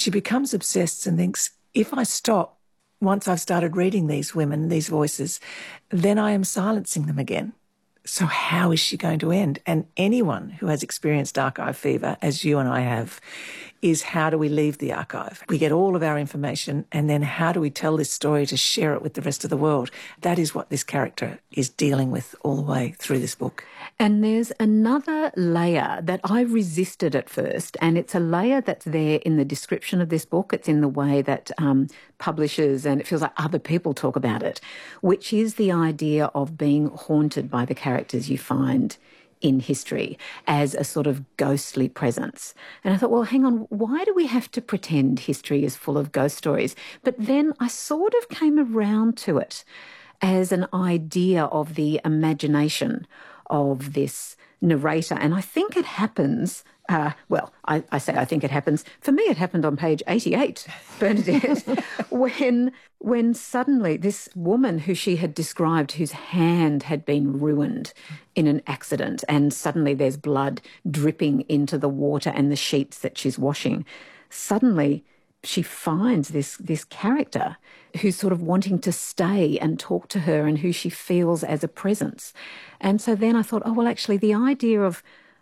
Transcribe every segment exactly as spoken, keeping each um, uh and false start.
she becomes obsessed and thinks, if I stop, once I've started reading these women, these voices, then I am silencing them again. So how is she going to end? And anyone who has experienced archive fever, as you and I have, is how do we leave the archive? We get all of our information, and then how do we tell this story to share it with the rest of the world? That is what this character is dealing with all the way through this book. And there's another layer that I resisted at first, and it's a layer that's there in the description of this book. It's in the way that um, publishers, and it feels like other people talk about it, which is the idea of being haunted by the characters you find in history as a sort of ghostly presence. And I thought, well, hang on, why do we have to pretend history is full of ghost stories? But then I sort of came around to it as an idea of the imagination of this narrator. And I think it happens, uh, well, I, I say I think it happens. For me, it happened on page eighty-eight, Bernadette, when when suddenly this woman who she had described, whose hand had been ruined in an accident, and suddenly there's blood dripping into the water and the sheets that she's washing, suddenly she finds this this character who's sort of wanting to stay and talk to her and who she feels as a presence. And so then I thought, oh, well, actually, the idea of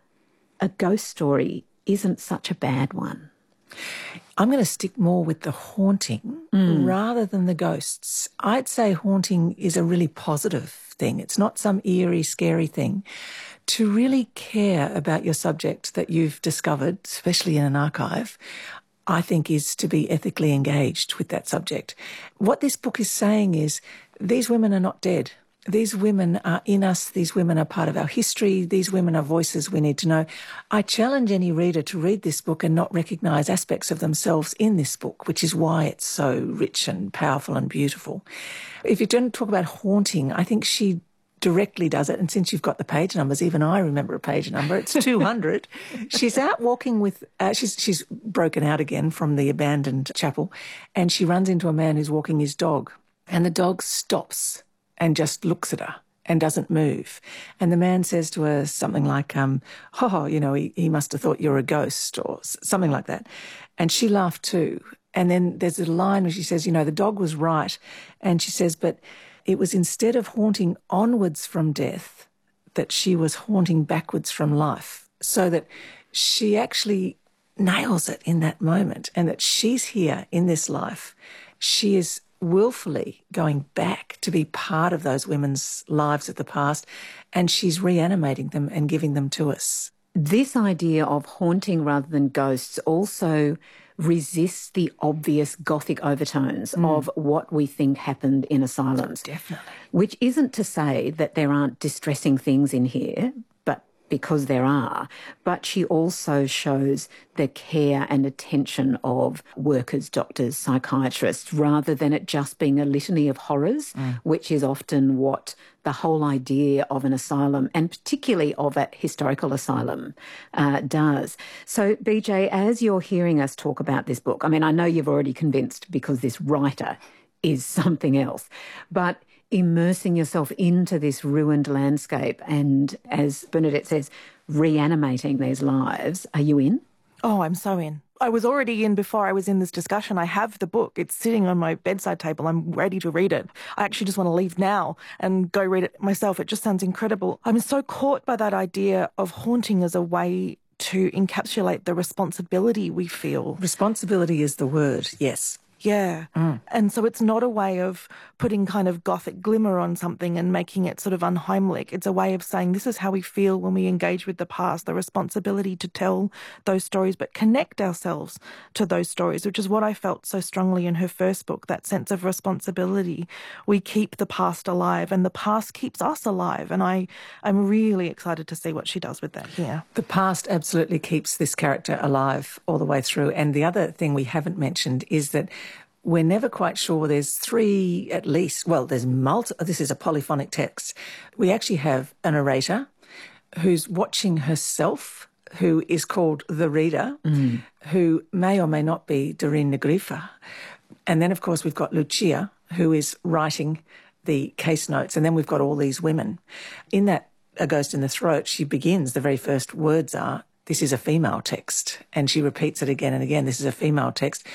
a ghost story isn't such a bad one. I'm going to stick more with the haunting mm. rather than the ghosts. I'd say haunting is a really positive thing. It's not some eerie, scary thing. To really care about your subject that you've discovered, especially in an archive, I think is to be ethically engaged with that subject. What this book is saying is these women are not dead. These women are in us. These women are part of our history. These women are voices we need to know. I challenge any reader to read this book and not recognise aspects of themselves in this book, which is why it's so rich and powerful and beautiful. If you don't talk about haunting, I think she directly does it. And since you've got the page numbers, even I remember a page number. It's two hundred. She's out walking with, uh, she's, she's broken out again from the abandoned chapel, and she runs into a man who's walking his dog, and the dog stops and just looks at her and doesn't move. And the man says to her something like, um, oh, you know, he, he must have thought you're a ghost or something like that. And she laughed too. And then there's a line where she says, you know, the dog was right. And she says, but it was instead of haunting onwards from death, that she was haunting backwards from life. So that she actually nails it in that moment, and that she's here in this life. She is willfully going back to be part of those women's lives of the past, and she's reanimating them and giving them to us. This idea of haunting rather than ghosts also resists the obvious Gothic overtones mm. of what we think happened in asylums. Definitely. Which isn't to say that there aren't distressing things in here, but because there are. But she also shows the care and attention of workers, doctors, psychiatrists, rather than it just being a litany of horrors, mm. which is often what the whole idea of an asylum, and particularly of a historical asylum, uh, does. So, B J, as you're hearing us talk about this book, I mean, I know you've already convinced because this writer is something else, but immersing yourself into this ruined landscape and, as Bernadette says, reanimating these lives, are you in? Oh, I'm so in. I was already in before I was in this discussion. I have the book. It's sitting on my bedside table. I'm ready to read it. I actually just want to leave now and go read it myself. It just sounds incredible. I'm so caught by that idea of haunting as a way to encapsulate the responsibility we feel. Responsibility is the word, yes. Yeah. Mm. And so it's not a way of putting kind of Gothic glimmer on something and making it sort of unheimlich. It's a way of saying this is how we feel when we engage with the past, the responsibility to tell those stories, but connect ourselves to those stories, which is what I felt so strongly in her first book, that sense of responsibility. We keep the past alive and the past keeps us alive. And I, I'm really excited to see what she does with that here. The past absolutely keeps this character alive all the way through. And the other thing we haven't mentioned is that we're never quite sure. There's three at least. Well, there's multi. This is a polyphonic text. We actually have a narrator who's watching herself, who is called the reader, mm. who may or may not be Doreen Negrifa. And then, of course, we've got Lucia, who is writing the case notes. And then we've got all these women. In that A Ghost in the Throat, she begins, the very first words are, this is a female text. And she repeats it again and again. This is a female text.